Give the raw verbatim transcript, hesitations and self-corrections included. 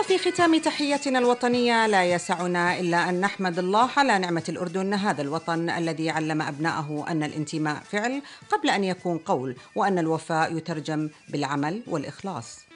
وفي ختام تحيتنا الوطنية لا يسعنا إلا أن نحمد الله على نعمة الأردن، هذا الوطن الذي علم أبنائه أن الانتماء فعل قبل أن يكون قول، وأن الوفاء يترجم بالعمل والإخلاص.